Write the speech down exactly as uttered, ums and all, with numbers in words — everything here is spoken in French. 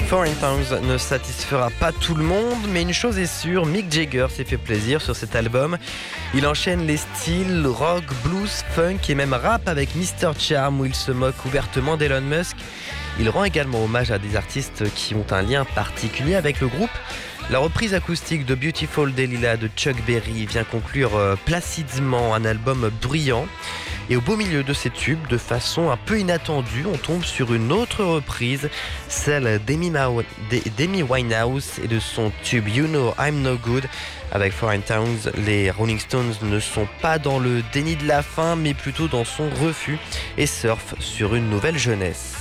Foreign Tongues ne satisfera pas tout le monde, mais une chose est sûre, Mick Jagger s'est fait plaisir sur cet album. Il enchaîne les styles rock, blues, funk et même rap avec mister Charm où il se moque ouvertement d'Elon Musk. Il rend également hommage à des artistes qui ont un lien particulier avec le groupe. La reprise acoustique de Beautiful Delilah de Chuck Berry vient conclure placidement un album bruyant. Et au beau milieu de ces tubes, de façon un peu inattendue, on tombe sur une autre reprise, celle d'Amy Winehouse et de son tube You Know I'm No Good. Avec Foreign Tongues, les Rolling Stones ne sont pas dans le déni de la fin, mais plutôt dans son refus et surfent sur une nouvelle jeunesse.